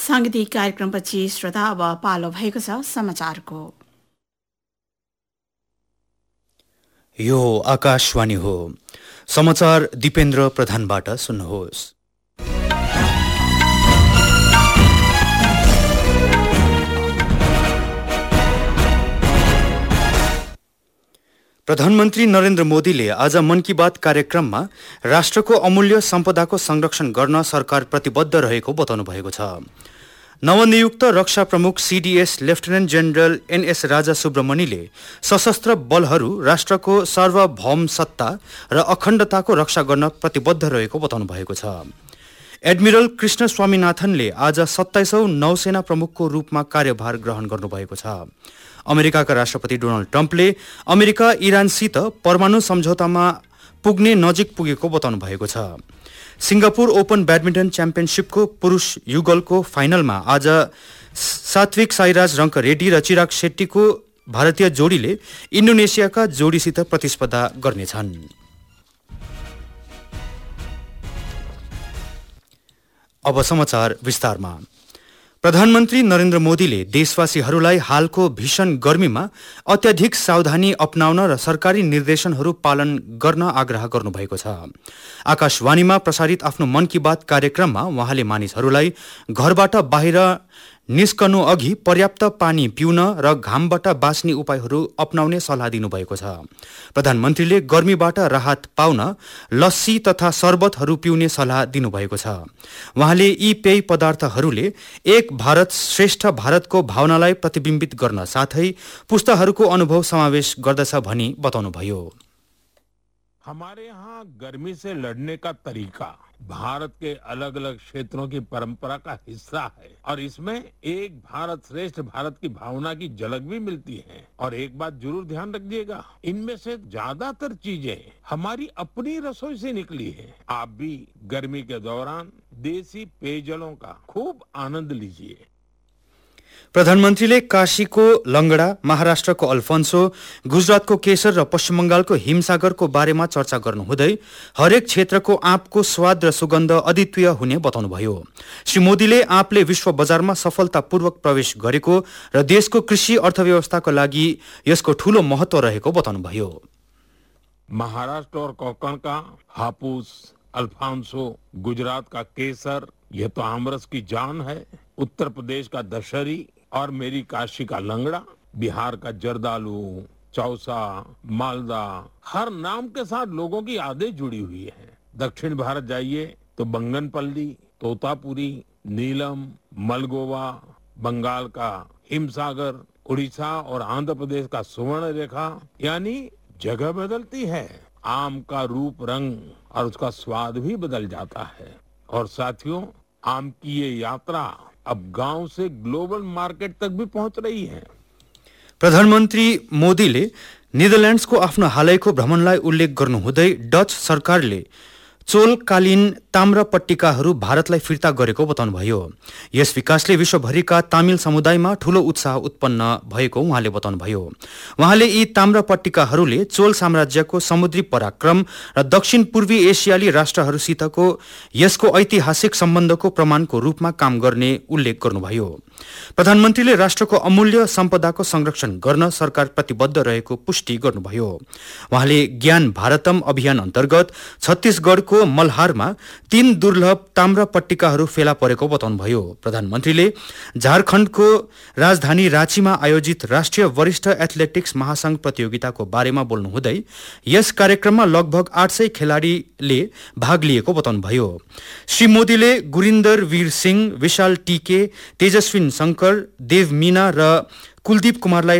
सांगीतिक कार्यक्रमपछि श्रोता अब पालो भएको छ समाचारको। यो आकाशवाणी हो। समाचार दिपेन्द्र प्रधानबाट सुन्नुहोस्। प्रधानमन्त्री नरेन्द्र मोदीले आज मन की बात कार्यक्रममा राष्ट्रको अमूल्य सम्पदाको संरक्षण गर्न सरकार प्रतिबद्ध रहेको बताउनु भएको छ। नवनियुक्त रक्षा प्रमुख सीडीएस लेफ्टिनेन्ट जेनरल एनएस राजा सुब्रमणिले सशस्त्र बलहरू राष्ट्रको सार्वभौम सत्ता र अखण्डताको रक्षा गर्न प्रतिबद्ध रहेको बताउनु भएको छ। एडमिरल कृष्ण स्वामीनाथनले आज 27औं नौसेना प्रमुखको रूपमा कार्यभार ग्रहण गर्नुभएको छ। अमेरिकाका राष्ट्रपति डोनाल्ड ट्रम्पले अमेरिका इरानसित परमाणु सम्झौतामा पुग्ने नजिक पुगेको बताउनु भएको छ। सिंगापुर ओपन ब्याडमिन्टन च्याम्पियनशिपको पुरुष युगलको फाइनलमा आज सात्विक साईराज रङ्करेड्डी र चिराग शेट्टीको भारतीय जोडीले इन्डोनेसियाका जोडीसित प्रतिस्पर्धा गर्नेछन्। अब समाचार विस्तारमा। प्रधानमन्त्री नरेन्द्र मोदीले देशवासीहरूलाई हालको भीषण गर्मीमा अत्याधिक सावधानी अपनाउन र सरकारी निर्देशनहरू पालन गर्न आग्रह गर्नुभएको छ। आकाशवाणीमा प्रसारित आफ्नो मन की बात कार्यक्रममा उहाँले मानिसहरूलाई घरबाट बाहिर निस्कनु अघि पर्याप्त पानी पिउन र घामबाट बाँच्ने उपायहरू अपनाउने सल्लाह दिनुभएको छ। प्रधानमन्त्रीले गर्मीबाट राहत पाउन लस्सी तथा शरबतहरू पिउने सल्लाह दिनुभएको छ। उहाँले यी पेय पदार्थहरूले एक भारत श्रेष्ठ भारतको भावनालाई प्रतिबिम्बित गर्न साथै पुस्ताहरूको अनुभव समावेश गर्दछ भनी बताउनुभयो। हमारे यहाँ गर्मी से लड़ने का तरीका भारत के अलग अलग क्षेत्रों की परंपरा का हिस्सा है और इसमें एक भारत श्रेष्ठ भारत की भावना की झलक भी मिलती है। और एक बात जरूर ध्यान रखिएगा, इनमें से ज्यादातर चीजें हमारी अपनी रसोई से निकली है। आप भी गर्मी के दौरान देसी पेयजलों का खूब आनंद लीजिए। प्रधानमन्त्रीले काशीको लंगडा, महाराष्ट्रको अल्फोन्सो, गुजरातको केसर र पश्चिम बंगालको हिमसागरको बारेमा चर्चा गर्नुहुँदै हरेक क्षेत्रको आँपको स्वाद र सुगन्ध अद्वितीय हुने बताउनुभयो। श्री मोदीले आँपले विश्व बजारमा सफलतापूर्वक प्रवेश गरेको र देशको कृषि अर्थव्यवस्थाको लागि यसको ठूलो महत्व रहेको बताउनुभयो। महाराष्ट्र और कोंकण का हापुस, अल्फांसो, गुजरात का केसर, यह तो आमरस की जान है। उत्तर प्रदेश का दशहरी और मेरी काशी का लंगड़ा, बिहार का जर्दालू, चौसा, मालदा, हर नाम के साथ लोगों की यादें जुड़ी हुई है। दक्षिण भारत जाइए तो बंगनपल्ली, तोतापुरी, नीलम, मलगोवा, बंगाल का हिमसागर, उड़ीसा और आंध्र प्रदेश का सुवर्ण रेखा, यानी जगह बदलती है, आम का रूप रंग और उसका स्वाद भी बदल जाता है। और साथियों, आम की ये यात्रा अब गांव से ग्लोबल मार्केट तक भी पहुंच रही है। प्रधानमन्त्री मोदीले नेदरल्यान्ड्सको आफ्नो हालैको भ्रमणलाई उल्लेख गर्नुहुँदै डच सरकारले चोलकालीन ताम्र पट्टिकाहरू भारतलाई फिर्ता गरेको बताउनुभयो। यस विकासले विश्वभरिका तामिल समुदायमा ठूलो उत्साह उत्पन्न भएको उहाँले बताउनुभयो। उहाँले यी ताम्र पट्टिकाहरूले चोल साम्राज्यको समुद्री पराक्रम र दक्षिण पूर्वी एसियाली राष्ट्रहरूसितको यसको ऐतिहासिक सम्बन्धको प्रमाणको रूपमा काम गर्ने उल्लेख गर्नुभयो। प्रधानमन्त्रीले राष्ट्रको अमूल्य सम्पदाको संरक्षण गर्न सरकार प्रतिबद्ध रहेको पुष्टि गर्नुभयो। उहाँले ज्ञान भारतम अभियान अन्तर्गत छत्तीसगढ़को मल्हारमा 3 दुर्लभ ताम्र पट्टिकाहरू फेला परेको बताउनुभयो। प्रधानमन्त्रीले झारखण्डको राजधानी राँचीमा आयोजित राष्ट्रिय वरिष्ठ एथलेटिक्स महासंघ प्रतियोगिताको बारेमा बोल्नुहुँदै यस कार्यक्रममा लगभग 800 खेलाडीले भाग लिएको बताउनुभयो। श्री मोदीले गुरिन्दर वीर सिंह, विशाल टीके, तेजस्विन शंकर, देव मीना र कुलदीप कुमारलाई